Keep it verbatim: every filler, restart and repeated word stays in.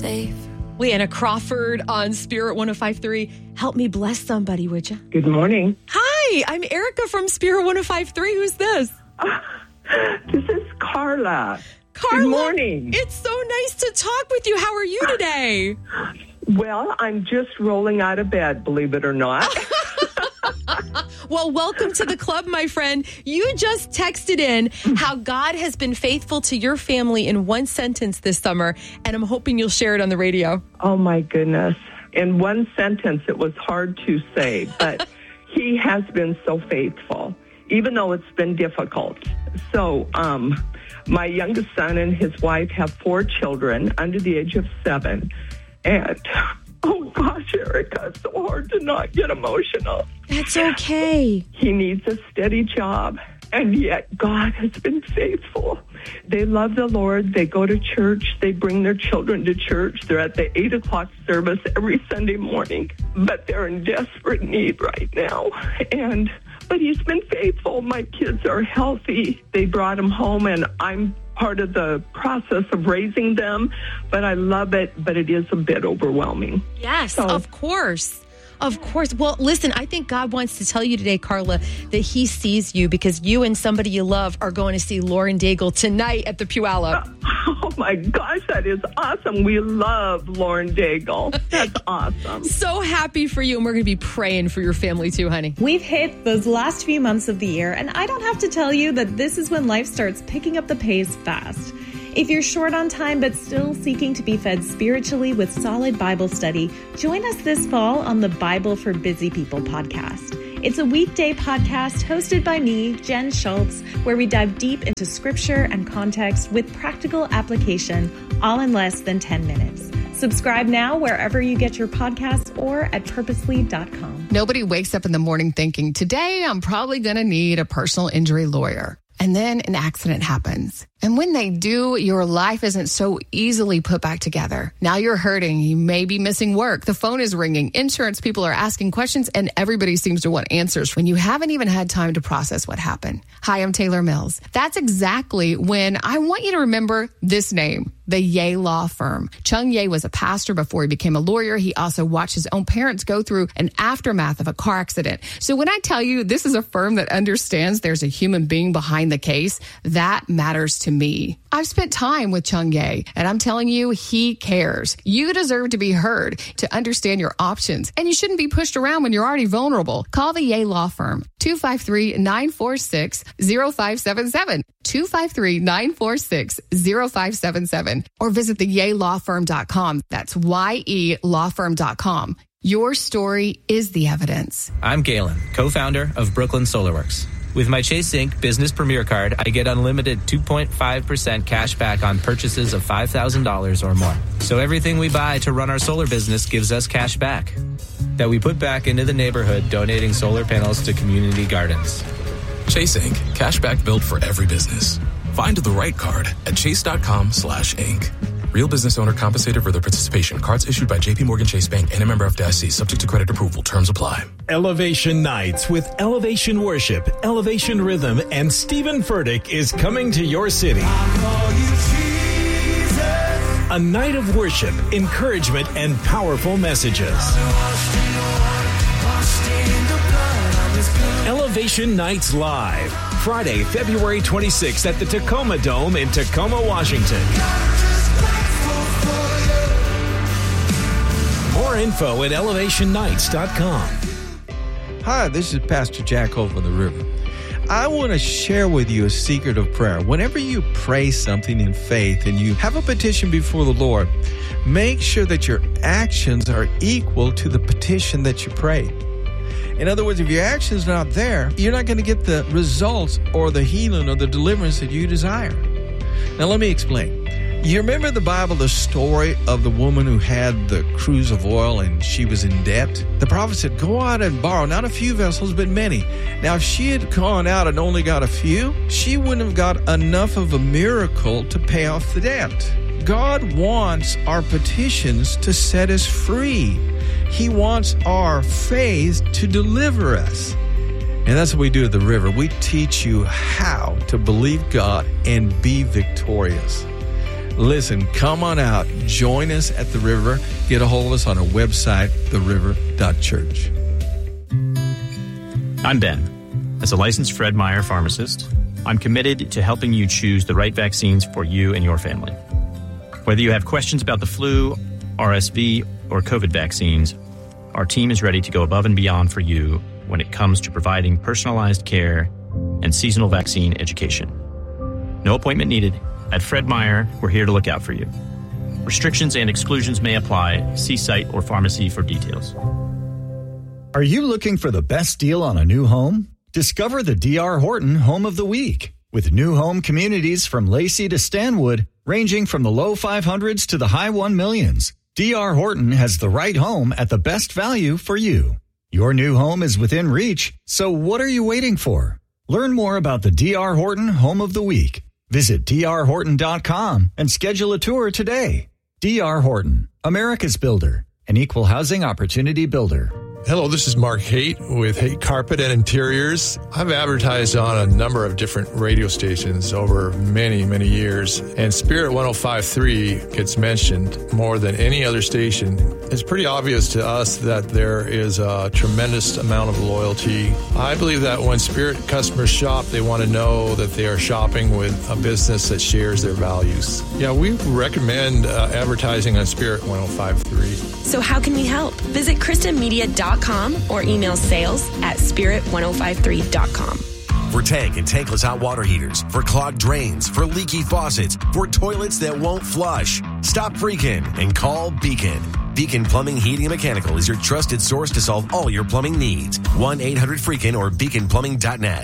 faith. Leanna Crawford on Spirit one oh five point three. Help me bless somebody, would you? Good morning. Hi, I'm Erica from Spirit one oh five point three. Who's this? Uh, this is Carla. Carla. Good morning. It's so nice to talk with you. How are you today? Well, I'm just rolling out of bed, believe it or not. Well, welcome to the club, my friend. You just texted in how God has been faithful to your family in one sentence this summer, and I'm hoping you'll share it on the radio. Oh, my goodness. In one sentence, it was hard to say, but he has been so faithful, even though it's been difficult. So, um, my youngest son and his wife have four children under the age of seven, and... oh, gosh, Erica, it's so hard to not get emotional. That's okay. He needs a steady job, and yet God has been faithful. They love the Lord. They go to church. They bring their children to church. They're at the eight o'clock service every Sunday morning, but they're in desperate need right now. And but he's been faithful. My kids are healthy. They brought them home, and I'm part of the process of raising them, but I love it, but it is a bit overwhelming. Yes, so, of course. Of course. Well, listen, I think God wants to tell you today, Carla, that he sees you because you and somebody you love are going to see Lauren Daigle tonight at the Puyallup. Oh, my gosh, that is awesome. We love Lauren Daigle. That's awesome. So happy for you, and we're going to be praying for your family too, honey. We've hit those last few months of the year, and I don't have to tell you that this is when life starts picking up the pace fast. If you're short on time but still seeking to be fed spiritually with solid Bible study, join us this fall on the Bible for Busy People podcast. It's a weekday podcast hosted by me, Jen Schultz, where we dive deep into scripture and context with practical application, all in less than ten minutes. Subscribe now wherever you get your podcasts or at purposely dot com. Nobody wakes up in the morning thinking, today I'm probably going to need a personal injury lawyer. And then an accident happens. And when they do, your life isn't so easily put back together. Now you're hurting. You may be missing work. The phone is ringing. Insurance people are asking questions, and everybody seems to want answers when you haven't even had time to process what happened. Hi, I'm Taylor Mills. That's exactly when I want you to remember this name, the Ye Law Firm. Chung Ye was a pastor before he became a lawyer. He also watched his own parents go through an aftermath of a car accident. So when I tell you this is a firm that understands there's a human being behind the case, that matters to me. I've spent time with Chung Ye, and I'm telling you, he cares. You deserve to be heard, to understand your options, and you shouldn't be pushed around when you're already vulnerable. Call the Ye Law Firm, two five three, nine four six, zero five seven seven, two five three, nine four six, zero five seven seven, or visit the ye law firm dot com. That's Y E law firm dot com. Your story is the evidence. I'm Galen, co-founder of Brooklyn SolarWorks. With my Chase Inc Business Premier Card, I get unlimited two point five percent cash back on purchases of five thousand dollars or more. So everything we buy to run our solar business gives us cash back that we put back into the neighborhood, donating solar panels to community gardens. Chase Inc Cash back built for every business. Find the right card at chase.com slash Inc. Real business owner compensated for their participation. Cards issued by J P Morgan Chase Bank and a member of F D I C. Subject to credit approval. Terms apply. Elevation Nights with Elevation Worship, Elevation Rhythm, and Stephen Furtick is coming to your city. A night of worship, encouragement, and powerful messages. Elevation Nights Live, Friday, February twenty-sixth at the Tacoma Dome in Tacoma, Washington. More info at elevation nights dot com. Hi, this is Pastor Jack Hope on the River. I want to share with you a secret of prayer. Whenever you pray something in faith and you have a petition before the Lord, make sure that your actions are equal to the petition that you prayed. In other words, if your action's not there, you're not going to get the results or the healing or the deliverance that you desire. Now, let me explain. You remember the Bible, the story of the woman who had the cruse of oil and she was in debt? The prophet said, go out and borrow, not a few vessels, but many. Now, if she had gone out and only got a few, she wouldn't have got enough of a miracle to pay off the debt. God wants our petitions to set us free. He wants our faith to deliver us. And that's what we do at the River. We teach you how to believe God and be victorious. Listen, come on out. Join us at the river. Get a hold of us on our website, the river dot church. I'm Ben. As a licensed Fred Meyer pharmacist, I'm committed to helping you choose the right vaccines for you and your family. Whether you have questions about the flu, R S V, or COVID vaccines, our team is ready to go above and beyond for you when it comes to providing personalized care and seasonal vaccine education. No appointment needed. At Fred Meyer, we're here to look out for you. Restrictions and exclusions may apply. See site or pharmacy for details. Are you looking for the best deal on a new home? Discover the D R Horton Home of the Week. With new home communities from Lacey to Stanwood, ranging from the low five hundreds to the high one millions, D R Horton has the right home at the best value for you. Your new home is within reach, so what are you waiting for? Learn more about the D R Horton Home of the Week. Visit D R horton dot com and schedule a tour today. D R Horton, America's builder, an equal housing opportunity builder. Hello, this is Mark Haight with Haight Carpet and Interiors. I've advertised on a number of different radio stations over many, many years, and Spirit one oh five point three gets mentioned more than any other station. It's pretty obvious to us that there is a tremendous amount of loyalty. I believe that when Spirit customers shop, they want to know that they are shopping with a business that shares their values. Yeah, we recommend uh, advertising on Spirit one oh five point three. So how can we help? Visit Kristen Media dot com or email sales at spirit ten fifty-three dot com. For tank and tankless hot water heaters, for clogged drains, for leaky faucets, for toilets that won't flush, stop freaking and call Beacon. Beacon Plumbing, Heating, and Mechanical is your trusted source to solve all your plumbing needs. one eight hundred freakin or beacon plumbing dot net.